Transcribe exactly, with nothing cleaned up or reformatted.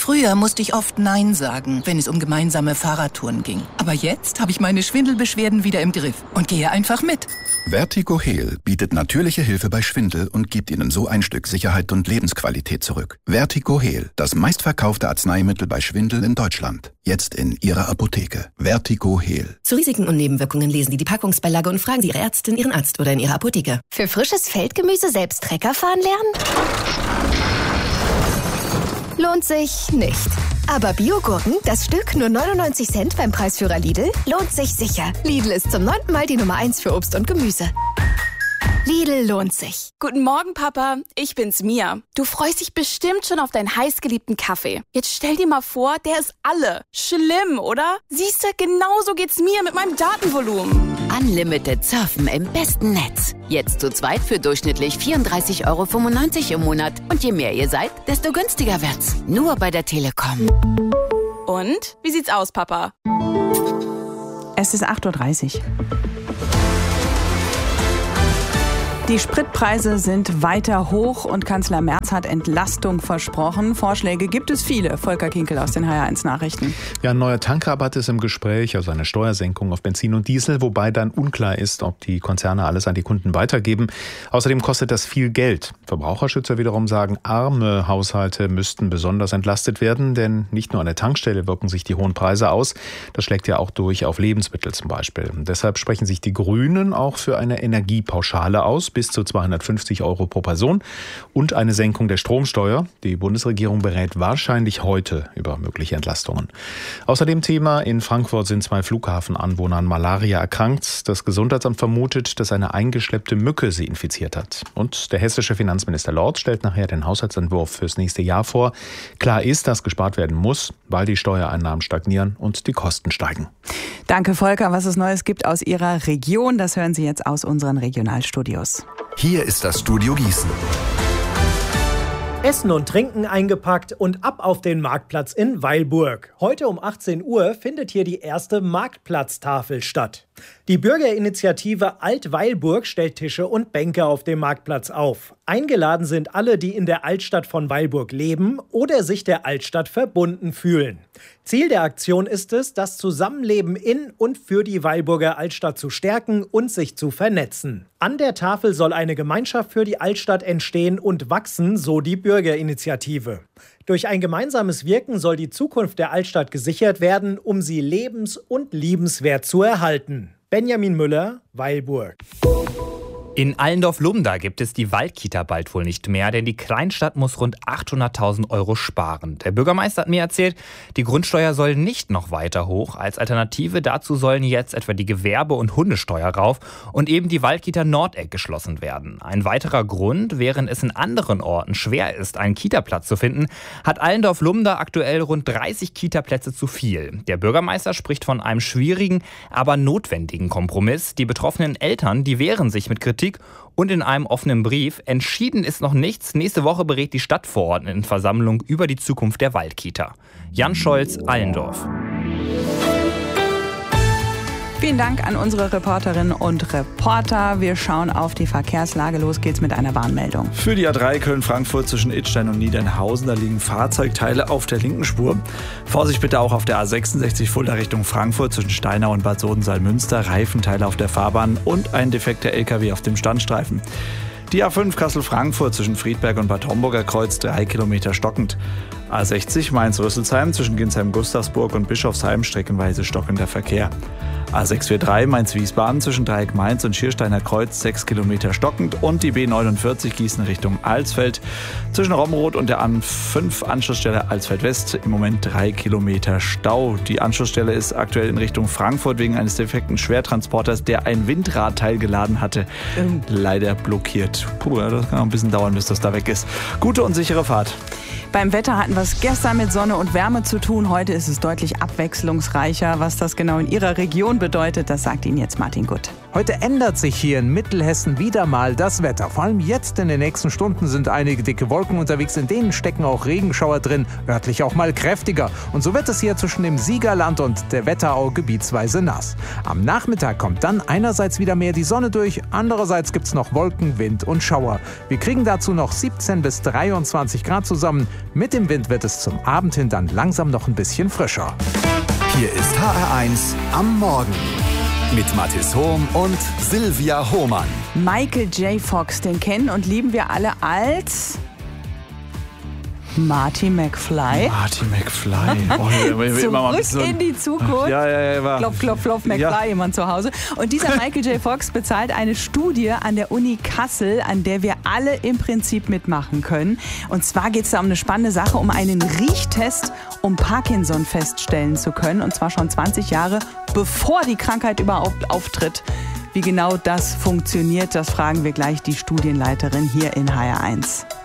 Früher musste ich oft Nein sagen, wenn es um gemeinsame Fahrradtouren ging. Aber jetzt habe ich meine Schwindelbeschwerden wieder im Griff und gehe einfach mit. Vertigo Heal bietet natürliche Hilfe bei Schwindel und gibt Ihnen so ein Stück Sicherheit und Lebensqualität zurück. Vertigo Heal, das meistverkaufte Arzneimittel bei Schwindel in Deutschland. Jetzt in Ihrer Apotheke. Vertigo Heal. Zu Risiken und Nebenwirkungen lesen Sie die Packungsbeilage und fragen Sie Ihre Ärztin, Ihren Arzt oder in Ihrer Apotheke. Für frisches Feldgemüse selbst Trecker fahren lernen? Lohnt sich nicht. Aber Biogurken, das Stück nur neunundneunzig Cent beim Preisführer Lidl, lohnt sich sicher. Lidl ist zum neunten Mal die Nummer eins für Obst und Gemüse. Lidl lohnt sich. Guten Morgen, Papa. Ich bin's, Mia. Du freust dich bestimmt schon auf deinen heißgeliebten Kaffee. Jetzt stell dir mal vor, der ist alle. Schlimm, oder? Siehste, genauso geht's mir mit meinem Datenvolumen. Unlimited Surfen im besten Netz. Jetzt zu zweit für durchschnittlich vierunddreißig Euro fünfundneunzig im Monat. Und je mehr ihr seid, desto günstiger wird's. Nur bei der Telekom. Und? Wie sieht's aus, Papa? Es ist acht Uhr dreißig. Die Spritpreise sind weiter hoch und Kanzler Merz hat Entlastung versprochen. Vorschläge gibt es viele. Volker Kinkel aus den H R eins Nachrichten. Ja, ein neuer Tankrabatt ist im Gespräch, also eine Steuersenkung auf Benzin und Diesel, wobei dann unklar ist, ob die Konzerne alles an die Kunden weitergeben. Außerdem kostet das viel Geld. Verbraucherschützer wiederum sagen, arme Haushalte müssten besonders entlastet werden, denn nicht nur an der Tankstelle wirken sich die hohen Preise aus. Das schlägt ja auch durch auf Lebensmittel zum Beispiel. Und deshalb sprechen sich die Grünen auch für eine Energiepauschale aus, bis zu zweihundertfünfzig Euro pro Person und eine Senkung der Stromsteuer. Die Bundesregierung berät wahrscheinlich heute über mögliche Entlastungen. Außerdem Thema: In Frankfurt sind zwei Flughafenanwohner an Malaria erkrankt. Das Gesundheitsamt vermutet, dass eine eingeschleppte Mücke sie infiziert hat. Und der hessische Finanzminister Lorz stellt nachher den Haushaltsentwurf fürs nächste Jahr vor. Klar ist, dass gespart werden muss, weil die Steuereinnahmen stagnieren und die Kosten steigen. Danke, Volker. Was es Neues gibt aus Ihrer Region, das hören Sie jetzt aus unseren Regionalstudios. Hier ist das Studio Gießen. Essen und Trinken eingepackt und ab auf den Marktplatz in Weilburg. Heute um achtzehn Uhr findet hier die erste Marktplatztafel statt. Die Bürgerinitiative Alt-Weilburg stellt Tische und Bänke auf dem Marktplatz auf. Eingeladen sind alle, die in der Altstadt von Weilburg leben oder sich der Altstadt verbunden fühlen. Ziel der Aktion ist es, das Zusammenleben in und für die Weilburger Altstadt zu stärken und sich zu vernetzen. An der Tafel soll eine Gemeinschaft für die Altstadt entstehen und wachsen, so die Bürgerinitiative. Durch ein gemeinsames Wirken soll die Zukunft der Altstadt gesichert werden, um sie lebens- und liebenswert zu erhalten. Benjamin Müller, Weilburg. In Allendorf-Lumda gibt es die Waldkita bald wohl nicht mehr, denn die Kleinstadt muss rund achthunderttausend Euro sparen. Der Bürgermeister hat mir erzählt, die Grundsteuer soll nicht noch weiter hoch. Als Alternative dazu sollen jetzt etwa die Gewerbe- und Hundesteuer rauf und eben die Waldkita Nordeck geschlossen werden. Ein weiterer Grund: während es in anderen Orten schwer ist, einen Kitaplatz zu finden, hat Allendorf-Lumda aktuell rund dreißig Kitaplätze zu viel. Der Bürgermeister spricht von einem schwierigen, aber notwendigen Kompromiss. Die betroffenen Eltern, die wehren sich mit Kritik und in einem offenen Brief. Entschieden ist noch nichts. Nächste Woche berät die Stadtverordnetenversammlung über die Zukunft der Waldkita. Jan Scholz, Allendorf. Vielen Dank an unsere Reporterinnen und Reporter. Wir schauen auf die Verkehrslage. Los geht's mit einer Warnmeldung. Für die A drei Köln-Frankfurt zwischen Idstein und Niedernhausen, da liegen Fahrzeugteile auf der linken Spur. Vorsicht bitte auch auf der A sechsundsechzig Fulda Richtung Frankfurt zwischen Steinau und Bad Sodensaal-Münster. Reifenteile auf der Fahrbahn und ein defekter L K W auf dem Standstreifen. Die A fünf Kassel-Frankfurt zwischen Friedberg und Bad Homburger Kreuz drei Kilometer stockend. A sechzig Mainz-Rüsselsheim zwischen Ginsheim-Gustavsburg und Bischofsheim streckenweise stockender Verkehr. A sechs vier drei Mainz-Wiesbaden zwischen Dreieck Mainz und Schiersteiner Kreuz sechs Kilometer stockend und die B neunundvierzig Gießen Richtung Alsfeld zwischen Romroth und der A fünf Anschlussstelle Alsfeld West im Moment drei Kilometer Stau. Die Anschlussstelle ist aktuell in Richtung Frankfurt wegen eines defekten Schwertransporters, der ein Windradteil geladen hatte, ähm. leider blockiert. Puh, das kann noch ein bisschen dauern, bis das da weg ist. Gute und sichere Fahrt. Beim Wetter hatten wir es gestern mit Sonne und Wärme zu tun. Heute ist es deutlich abwechslungsreicher. Was das genau in Ihrer Region bedeutet, das sagt Ihnen jetzt Martin Gutt. Heute ändert sich hier in Mittelhessen wieder mal das Wetter. Vor allem jetzt in den nächsten Stunden sind einige dicke Wolken unterwegs, in denen stecken auch Regenschauer drin, örtlich auch mal kräftiger. Und so wird es hier zwischen dem Siegerland und der Wetterau gebietsweise nass. Am Nachmittag kommt dann einerseits wieder mehr die Sonne durch, andererseits gibt's noch Wolken, Wind und Schauer. Wir kriegen dazu noch siebzehn bis dreiundzwanzig Grad zusammen. Mit dem Wind wird es zum Abend hin dann langsam noch ein bisschen frischer. Hier ist H R eins am Morgen mit Mathis Hohm und Silvia Hohmann. Michael J. Fox, den kennen und lieben wir alle als Marty McFly. Marty McFly. Oh, Zurück so in die Zukunft. Ja, ja, ja, klopf, klopf, klopf, McFly, ja. Jemand zu Hause. Und dieser Michael J. Fox bezahlt eine Studie an der Uni Kassel, an der wir alle im Prinzip mitmachen können. Und zwar geht es da um eine spannende Sache, um einen Riechtest, um Parkinson feststellen zu können. Und zwar schon zwanzig Jahre, bevor die Krankheit überhaupt auftritt. Wie genau das funktioniert, das fragen wir gleich die Studienleiterin hier in H R eins.